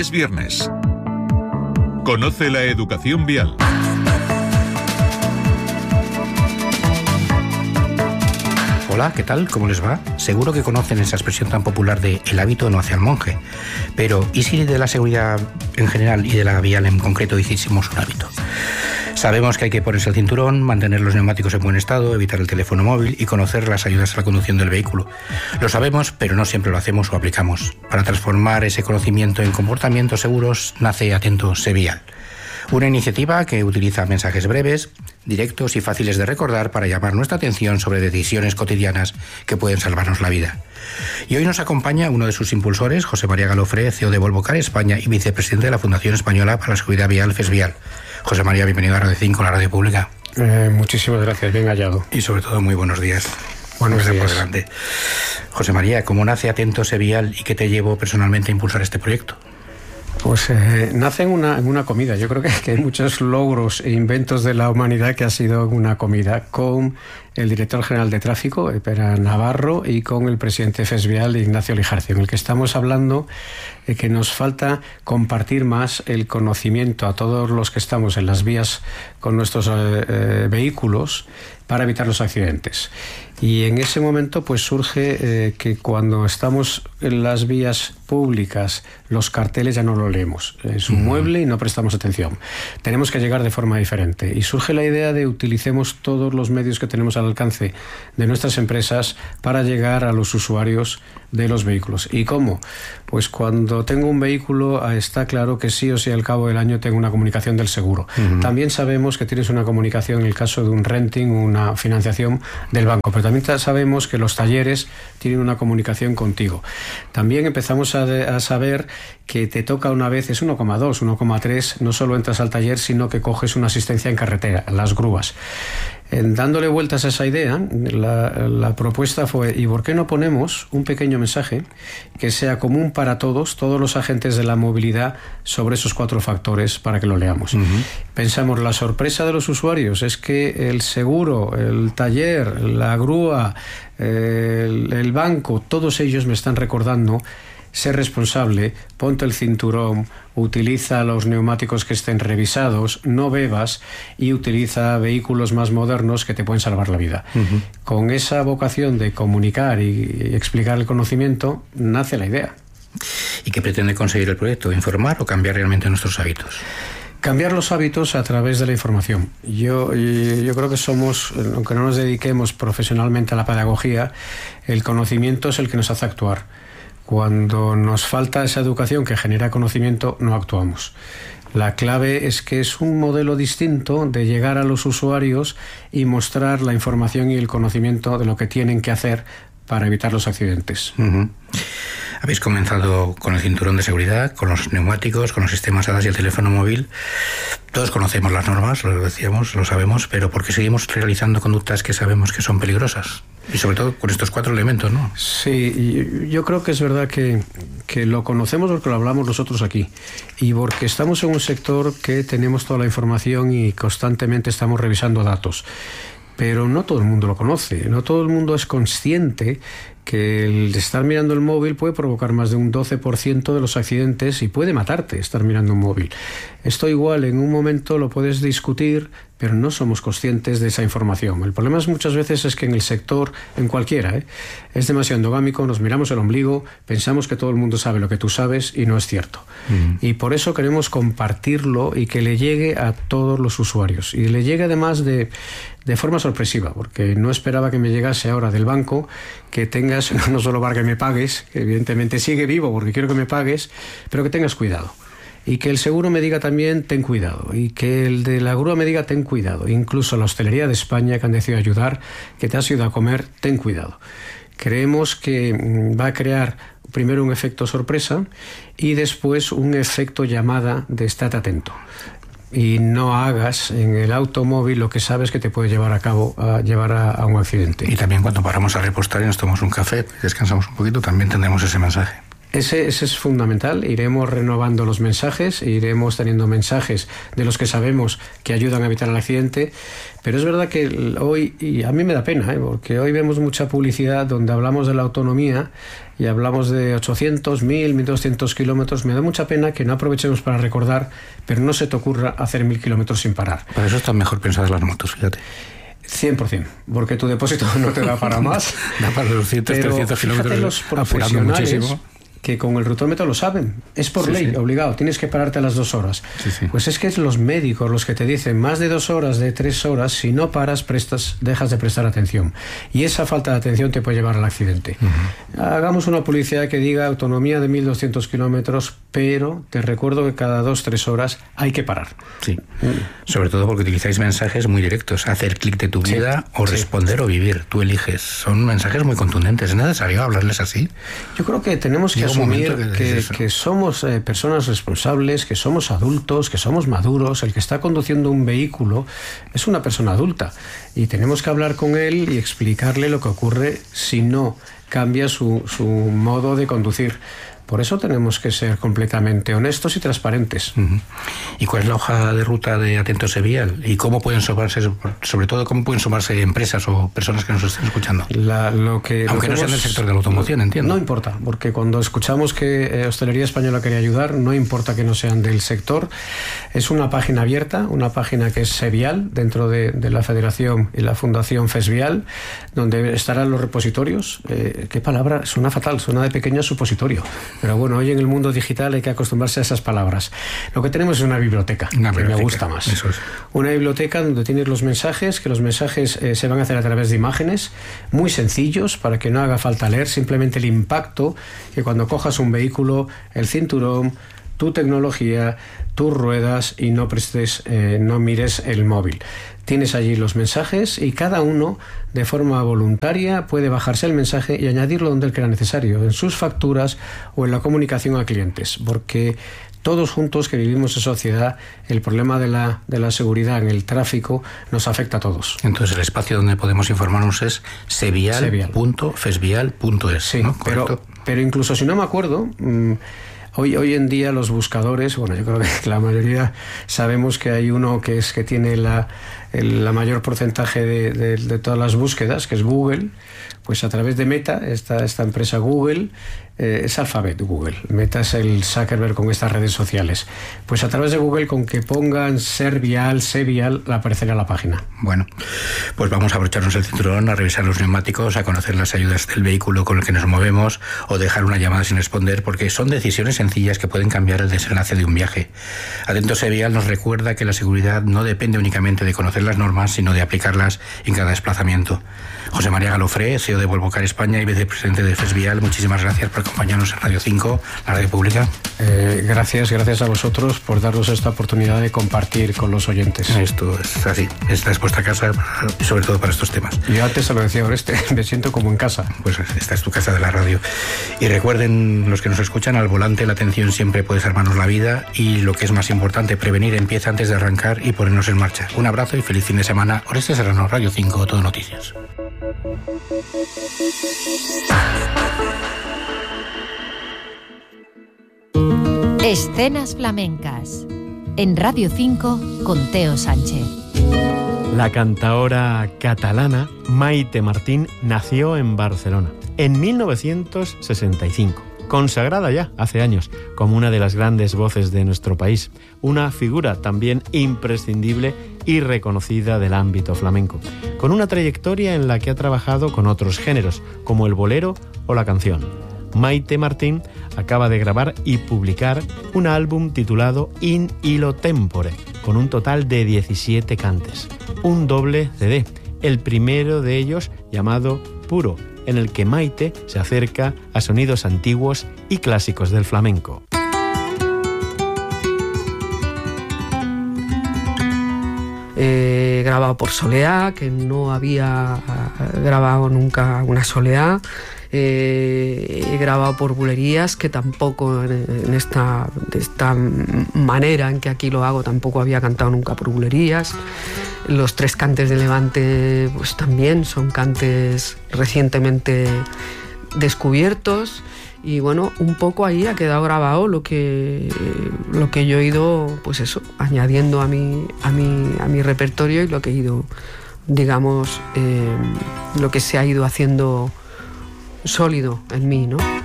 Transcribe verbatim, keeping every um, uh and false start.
Es viernes. Conoce la educación vial. Hola, ¿qué tal? ¿Cómo les va? Seguro que conocen esa expresión tan popular de el hábito no hace al monje. Pero, ¿y si de la seguridad en general y de la vial en concreto hiciésemos un hábito? Sabemos que hay que ponerse el cinturón, mantener los neumáticos en buen estado, evitar el teléfono móvil y conocer las ayudas a la conducción del vehículo. Lo sabemos, pero no siempre lo hacemos o aplicamos. Para transformar ese conocimiento en comportamientos seguros, nace Atento Sé Vial. Una iniciativa que utiliza mensajes breves, directos y fáciles de recordar para llamar nuestra atención sobre decisiones cotidianas que pueden salvarnos la vida. Y hoy nos acompaña uno de sus impulsores, José María Galofré, C E O de Volvo Car España y vicepresidente de la Fundación Española para la Seguridad Vial, FESVial. José María, bienvenido a Radio cinco, la radio pública. Eh, muchísimas gracias, bien hallado. Y sobre todo, muy buenos días. Buenos días. Por delante. José María, ¿cómo nace Atento Sé Vial y qué te llevó personalmente a impulsar este proyecto? Pues eh, nace en una, en una comida. Yo creo que, que hay muchos logros e inventos de la humanidad que ha sido una comida con el director general de tráfico, Pera Navarro, y con el presidente FESVial, Ignacio Lijarcio, en el que estamos hablando de que nos falta compartir más el conocimiento a todos los que estamos en las vías con nuestros eh, eh, vehículos para evitar los accidentes. Y en ese momento pues surge eh, que cuando estamos en las vías públicas, los carteles ya no los leemos. Es un uh-huh. mueble y no prestamos atención. Tenemos que llegar de forma diferente. Y surge la idea de utilicemos todos los medios que tenemos al alcance de nuestras empresas para llegar a los usuarios de los vehículos. ¿Y cómo? Pues cuando tengo un vehículo está claro que sí o sí al cabo del año tengo una comunicación del seguro. Uh-huh. También sabemos que tienes una comunicación en el caso de un renting, una financiación del banco, pero también sabemos que los talleres tienen una comunicación contigo. También empezamos a, de, a saber que te toca una vez, es uno coma dos, uno coma tres, no solo entras al taller, sino que coges una asistencia en carretera, las grúas. En dándole vueltas a esa idea, la, la propuesta fue, ¿y por qué no ponemos un pequeño mensaje que sea común para todos, todos los agentes de la movilidad, sobre esos cuatro factores para que lo leamos? Uh-huh. Pensamos, la sorpresa de los usuarios es que el seguro, el taller, la grúa, el, el banco, todos ellos me están recordando: sé responsable, ponte el cinturón, utiliza los neumáticos que estén revisados, no bebas y utiliza vehículos más modernos que te pueden salvar la vida. Uh-huh. Con esa vocación de comunicar y explicar el conocimiento, nace la idea. ¿Y qué pretende conseguir el proyecto? ¿Informar o cambiar realmente nuestros hábitos? Cambiar los hábitos a través de la información. Yo, yo creo que somos, aunque no nos dediquemos profesionalmente a la pedagogía, el conocimiento es el que nos hace actuar. Cuando nos falta esa educación que genera conocimiento, no actuamos. La clave es que es un modelo distinto de llegar a los usuarios y mostrar la información y el conocimiento de lo que tienen que hacer para evitar los accidentes. Uh-huh. Habéis comenzado con el cinturón de seguridad, con los neumáticos, con los sistemas A D A S y el teléfono móvil. Todos conocemos las normas, lo decíamos, lo sabemos, pero ¿por qué seguimos realizando conductas que sabemos que son peligrosas? Y sobre todo con estos cuatro elementos, ¿no? Sí, yo creo que es verdad que, que lo conocemos porque lo hablamos nosotros aquí y porque estamos en un sector que tenemos toda la información y constantemente estamos revisando datos. Pero no todo el mundo lo conoce, no todo el mundo es consciente que el estar mirando el móvil puede provocar más de un doce por ciento de los accidentes y puede matarte estar mirando un móvil. Esto igual en un momento lo puedes discutir, pero no somos conscientes de esa información. El problema es muchas veces es que en el sector, en cualquiera, ¿eh? es demasiado endogámico, nos miramos el ombligo, pensamos que todo el mundo sabe lo que tú sabes y no es cierto. Mm. Y por eso queremos compartirlo y que le llegue a todos los usuarios. Y le llegue además de, de forma sorpresiva, porque no esperaba que me llegase ahora del banco que tengas, no solo para que me pagues, que evidentemente sigue vivo porque quiero que me pagues, pero que tengas cuidado. Y que el seguro me diga también, ten cuidado. Y que el de la grúa me diga, ten cuidado. Incluso la hostelería de España, que han decidido ayudar, que te has ido a comer, ten cuidado. Creemos que va a crear primero un efecto sorpresa y después un efecto llamada de estate atento. Y no hagas en el automóvil lo que sabes que te puede llevar a cabo, a llevar a, a un accidente. Y también cuando paramos a repostar y nos tomamos un café, descansamos un poquito, también tendremos ese mensaje. Ese, ese es fundamental. Iremos renovando los mensajes, iremos teniendo mensajes de los que sabemos que ayudan a evitar el accidente, pero es verdad que hoy, y a mí me da pena, ¿eh? porque hoy vemos mucha publicidad donde hablamos de la autonomía y hablamos de ochocientos, mil, mil doscientos kilómetros, me da mucha pena que no aprovechemos para recordar, pero no se te ocurra hacer mil kilómetros sin parar. Para eso están mejor pensadas las motos, fíjate. cien por ciento, porque tu depósito no te da para más. Da para doscientos, trescientos kilómetros, los profesionales muchísimo. Que con el rutómetro lo saben, es por sí, ley, sí. obligado, tienes que pararte a las dos horas. Sí, sí. Pues es que es los médicos los que te dicen más de dos horas, de tres horas, si no paras, prestas, dejas de prestar atención. Y esa falta de atención te puede llevar al accidente. Uh-huh. Hagamos una publicidad que diga autonomía de mil doscientos kilómetros, pero te recuerdo que cada dos, tres horas hay que parar. Sí, mm. sobre todo porque utilizáis mensajes muy directos, hacer clic de tu vida sí, o responder sí. o vivir, tú eliges. Son mensajes muy contundentes, ¿es necesario hablarles así? Yo creo que tenemos que asumir que, que, que somos eh, personas responsables, que somos adultos, que somos maduros. El que está conduciendo un vehículo es una persona adulta y tenemos que hablar con él y explicarle lo que ocurre si no cambia su, su modo de conducir. Por eso tenemos que ser completamente honestos y transparentes. Uh-huh. ¿Y cuál es la hoja de ruta de Atentos Vial? ¿Y cómo pueden sumarse, sobre todo, cómo pueden sumarse empresas o personas que nos estén escuchando? La, lo que, Aunque lo no que sean del sector de la automoción, entiendo. No importa, porque cuando escuchamos que eh, Hostelería Española quería ayudar, no importa que no sean del sector. Es una página abierta, una página que es Sevial, dentro de, de la Federación y la Fundación FESVIAL, donde estarán los repositorios. Eh, ¿Qué palabra? Suena fatal, suena de pequeño supositorio. Pero bueno, hoy en el mundo digital hay que acostumbrarse a esas palabras. Lo que tenemos es una biblioteca, una que biblioteca, me gusta más. Eso es. Una biblioteca donde tienes los mensajes, que los mensajes eh, se van a hacer a través de imágenes, muy sencillos, para que no haga falta leer, simplemente el impacto, que cuando cojas un vehículo, el cinturón, tu tecnología, tus ruedas y no prestes, eh, no mires el móvil. Tienes allí los mensajes y cada uno de forma voluntaria puede bajarse el mensaje y añadirlo donde él crea necesario, en sus facturas o en la comunicación a clientes, porque todos juntos que vivimos en sociedad, el problema de la, de la seguridad en el tráfico nos afecta a todos. Entonces el espacio donde podemos informarnos es sevial punto fesvial punto es. Sí, ¿no? pero, pero incluso si no me acuerdo... Mmm, Hoy, hoy en día los buscadores, bueno, yo creo que la mayoría sabemos que hay uno que es que tiene la, el la mayor porcentaje de, de, de todas las búsquedas, que es Google. Pues a través de Meta, esta, esta empresa Google, eh, es Alphabet Google. Meta es el Zuckerberg con estas redes sociales. Pues a través de Google, con que pongan Servial, Sevial, aparecerá la página. Bueno, pues vamos a abrocharnos el cinturón, a revisar los neumáticos, a conocer las ayudas del vehículo con el que nos movemos o dejar una llamada sin responder, porque son decisiones sencillas que pueden cambiar el desenlace de un viaje. Atentos Sevial nos recuerda que la seguridad no depende únicamente de conocer las normas, sino de aplicarlas en cada desplazamiento. José María Galofré, C E O de Volvocar España y vicepresidente de FESVIAL, muchísimas gracias por acompañarnos en Radio cinco, la radio pública. Eh, gracias, gracias a vosotros por darnos esta oportunidad de compartir con los oyentes. Esto es así, esta es vuestra casa y sobre todo para estos temas. Yo antes se lo decía, Oreste, me siento como en casa. Pues esta es tu casa de la radio. Y recuerden, los que nos escuchan, al volante la atención siempre puede salvarnos la vida y lo que es más importante, prevenir empieza antes de arrancar y ponernos en marcha. Un abrazo y feliz fin de semana. Oreste Serrano, Radio cinco, Todo Noticias. Escenas flamencas en Radio cinco con Teo Sánchez. La cantaora catalana Maite Martín nació en Barcelona en mil novecientos sesenta y cinco, consagrada ya hace años como una de las grandes voces de nuestro país, una figura también imprescindible y reconocida del ámbito flamenco, con una trayectoria en la que ha trabajado con otros géneros, como el bolero o la canción. Maite Martín acaba de grabar y publicar un álbum titulado In Illo Tempore, con un total de diecisiete cantes, un doble C D, el primero de ellos llamado Puro, en el que Maite se acerca a sonidos antiguos y clásicos del flamenco. He grabado por Soleá, que no había grabado nunca una Soleá. Eh, he grabado por Bulerías, que tampoco en, en esta, de esta manera en que aquí lo hago, tampoco había cantado nunca por Bulerías. Los tres cantes de Levante pues también son cantes recientemente descubiertos. Y bueno, un poco ahí ha quedado grabado lo que, lo que yo he ido, pues eso, añadiendo a mi, a mi, a mi repertorio y lo que he ido, digamos, eh, lo que se ha ido haciendo sólido en mí, ¿no?